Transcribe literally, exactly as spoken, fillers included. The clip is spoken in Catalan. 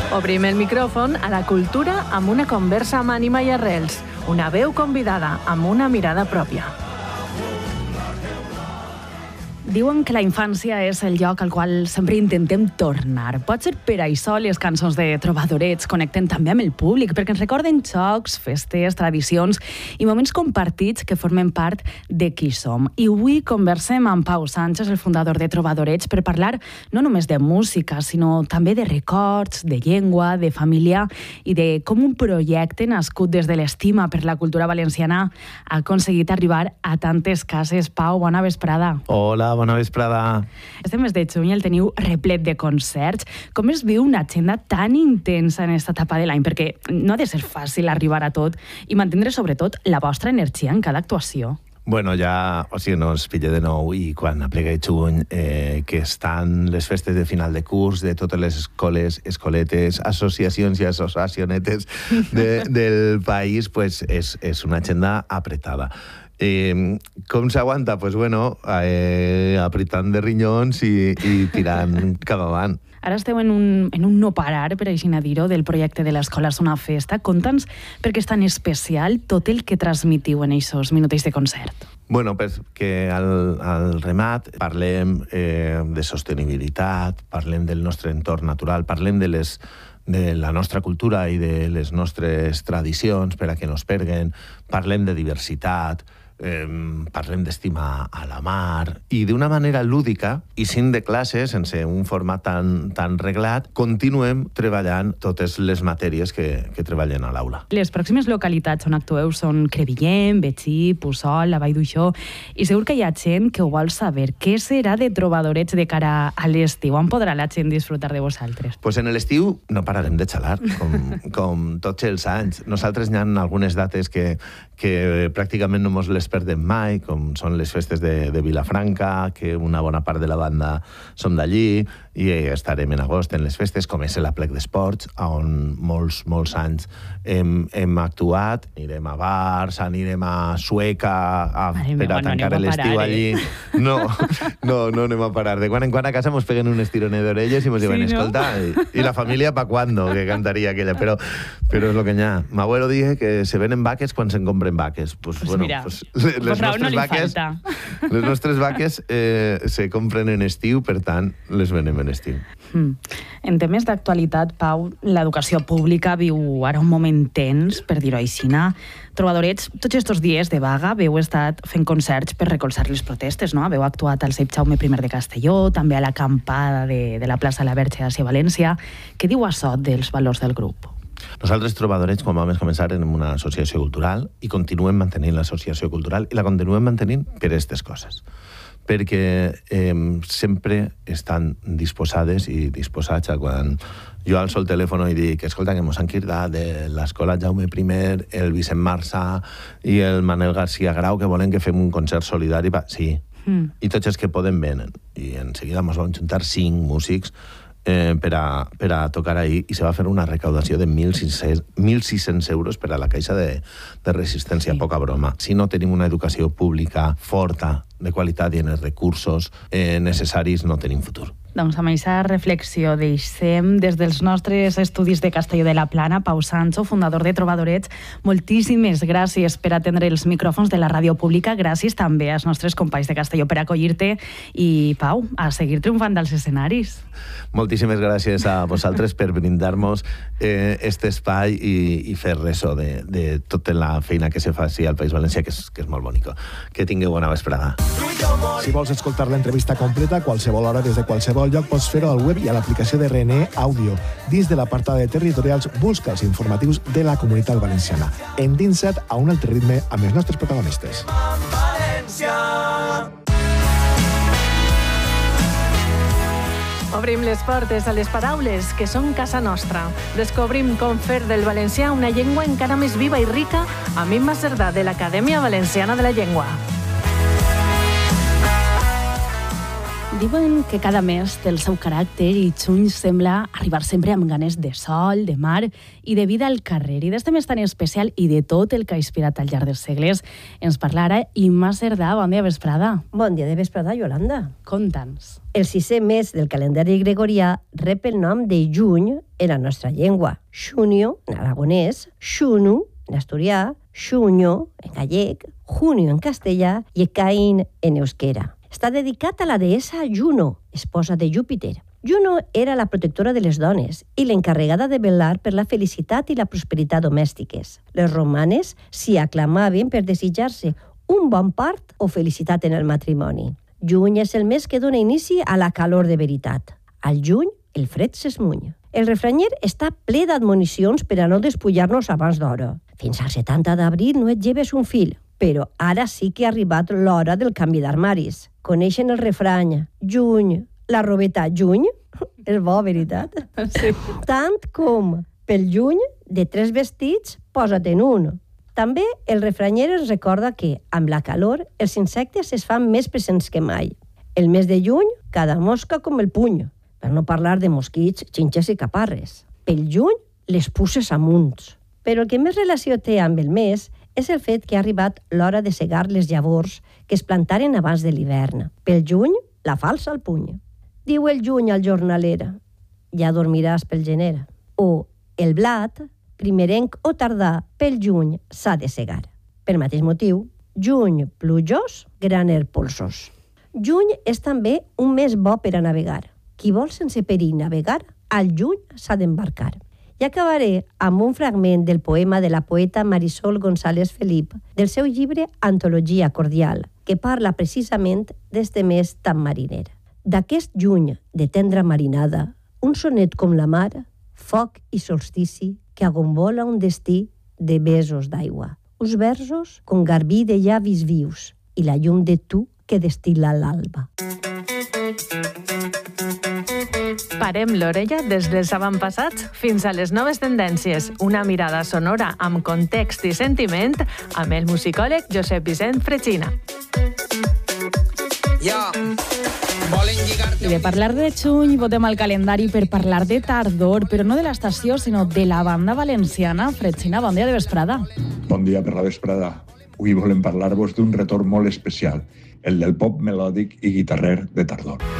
Obrim el micròfon a la cultura amb una conversa amb ànima i arrels, una veu convidada amb una mirada pròpia. Diuen que la infància és el lloc al qual sempre intentem tornar. Pot ser per això les cançons de trobadorets connecten també amb el públic, perquè ens recorden jocs, festes, tradicions i moments compartits que formen part de qui som. I avui conversem amb Pau Sánchez, el fundador de Trobadorets, per parlar no només de música, sinó també de records, de llengua, de família i de com un projecte nascut des de l'estima per la cultura valenciana ha aconseguit arribar a tantes cases. Pau, bona vesprada. Hola, bona vesprada. Este mes de juny el teniu replet de concerts. Com es viu una agenda tan intensa en aquesta etapa de l'any? Perquè no ha de ser fàcil arribar a tot i mantenir sobretot la vostra energia en cada actuació. Bueno, ja, o sigui, no es pille de nou i quan aplega juny, eh, que estan les festes de final de curs de totes les escoles, escoletes, associacions i associacionetes de, del país, pues és, és una agenda apretada. Eh, com s'aguanta? Pues bueno, eh, apretant de rinyons i, i tirant cap avant. Ara esteu en un, en un no parar, per així dir-ho, del projecte de l'Escola és una festa. Conta'ns per què és tan especial tot el que transmitiu en aquests minuts de concert. Bueno, perquè al, al remat parlem eh, de sostenibilitat, parlem del nostre entorn natural, parlem de les de la nostra cultura i de les nostres tradicions per a que no es perguen, parlem de diversitat, eh, parlem d'estimar a la mar, i d'una manera lúdica i sin de classe, sense un format tan, tan reglat, continuem treballant totes les matèries que, que treballen a l'aula. Les pròximes localitats on actueu són Crevillent, Betxí, Puçol, la Vall d'Uixó, i segur que hi ha gent que ho vol saber. Què serà de Trobadorets de cara a l'estiu? On podrà la gent disfrutar de vosaltres? Pues en l'estiu no pararem de xalar, com, com tots els anys. Nosaltres hi ha algunes dates que, que pràcticament no mos les perdem mai, com són les festes de, de Vilafranca, que una bona part de la banda som d'allí, i estarem en agost en les festes, com és l'Aplec d'Esports, on molts, molts anys hem, hem actuat. Anirem a Bars, anirem a Sueca, a, Mare per a meva, tancar no l'estiu parar, allí. Eh? No, no, no anem a parar. De quan en quan a casa mos peguen un estirone d'orelles i mos diuen, sí, no? escolta, i, i la família pa cuándo, que cantaria aquella. Però, però és lo que n'hi ha. Mi abuelo dije que se venen vaques quan se'n compren vaques. Pues, pues bueno, mira, pues, les, pues raó no li vaques, falta. les nostres vaques eh, se compren en estiu, per tant, les venem en estiu. Mm. En temes d'actualitat, Pau, l'educació pública viu ara un moment tens, per dir-ho així. Trobadorets, tots aquests dies de vaga, veu estat fent concerts per recolzar les protestes, no? Veu actuat al Cep Jaume primer de Castelló, també a l'acampada de, de la plaça La Verge hacia València. Què diu això dels valors del grup? Nosaltres, Trobadorets, quan vam començar, en una associació cultural i continuem mantenint l'associació cultural i la continuem mantenint per aquestes coses. Perquè eh, sempre estan disposades i disposats a quan jo alço el telèfon i dic, escolta, que mos han cridat de l'Escola Jaume primer, el Vicent Marsà i el Manel García Grau, que volen que fem un concert solidari. Sí, mm. I tots els que poden venen. I en seguida mos van juntar cinc músics eh, per, a, per a tocar ahí, i se va fer una recaudació de mil sis-cents euros per a la Caixa de, de Resistència. Sí. Poca broma. Si no tenim una educació pública forta, de qualitat i en els recursos eh, necessaris, no tenim futur. Doncs amb aquesta reflexió deixem des dels nostres estudis de Castelló de la Plana, Pau Sánchez, fundador de Trobadorets, moltíssimes gràcies per atendre els micròfons de la ràdio pública, gràcies també als nostres companys de Castelló per acollir-te i, Pau, a seguir triomfant dels escenaris. Moltíssimes gràcies a vosaltres per brindar-nos eh, este espai i, i fer ressò de, de tota la feina que se fa al País Valencià, que és, que és molt bonic. Que tingueu bona vesprada. Si vols escoltar l'entrevista completa, qualsevol hora des de qualsevol lloc, pots fer-ho al web i a l'aplicació de R N E Àudio. Dins de l'apartada de territorials, busca els informatius de la Comunitat Valenciana. Endinsa't a un altre ritme amb els nostres protagonistes. Obrim les portes a les paraules que són casa nostra. Descobrim com fer del valencià una llengua encara més viva i rica amb Imma Cerdà, de l'Acadèmia Valenciana de la Llengua. Diuen que cada mes té el seu caràcter i juny sembla arribar sempre amb ganes de sol, de mar i de vida al carrer. I d'este mes tan especial i de tot el que ha inspirat al llarg dels segles ens parla ara Imma Cerdà. Bon dia, vesprada. Bon dia de vesprada, Yolanda. Conta'ns. El sisè mes del calendari gregorià rep el nom de juny en la nostra llengua. Xunio, en aragonès, xunu, en asturià, xuño, en gallec, junio, en castellà i ecaín, en euskera. Està dedicat a la deessa Juno, esposa de Júpiter. Juno era la protectora de les dones i l'encarregada de velar per la felicitat i la prosperitat domèstiques. Les romanes s'hi aclamaven per desitjar-se un bon part o felicitat en el matrimoni. Juny és el mes que dona inici a la calor de veritat. Al juny, el fred s'esmuny. El refranyer està ple d'admonicions per a no despullar-nos abans d'hora. Fins al setanta d'abril no et lleves un fil, però ara sí que ha arribat l'hora del canvi d'armaris. Coneixen el refrany, juny, la robeta juny? És bo, veritat? Sí. Tant com pel juny, de tres vestits, posa't en un. També el refranyer ens recorda que, amb la calor, els insectes es fan més presents que mai. El mes de juny, cada mosca com el puny, per no parlar de mosquits, xinxes i caparres. Pel juny, les puces amunts. Però el que més relació té amb el mes és el fet que ha arribat l'hora de segar les llavors que es plantaren abans de l'hivern. Pel juny, la falsa al puny. Diu el juny al jornaler, ja dormiràs pel gener. O el blat, primerenc o tardà, pel juny s'ha de segar. Per mateix motiu, juny plujós, graner polsos. Juny és també un mes bo per a navegar. Qui vol sense perill navegar, al juny s'ha d'embarcar. I acabaré amb un fragment del poema de la poeta Marisol González Felip, del seu llibre Antologia cordial, que parla precisament d'este mes tan mariner. D'aquest juny de tendra marinada, un sonet com la mar, foc i solstici que agombola un destí de besos d'aigua. Uns versos con garbí de llavis vius i la llum de tu que destil·la l'alba. Parem l'orella des dels avantpassats fins a les noves tendències. Una mirada sonora amb context i sentiment amb el musicòleg Josep Vicent Frecina. I de parlar de juny, votem al calendari per parlar de tardor, però no de l'estació, sinó de la banda valenciana. Frecina, bon dia de vesprada. Bon dia per la vesprada. Avui volem parlar-vos d'un retorn molt especial, el del pop melòdic i guitarrer de tardor.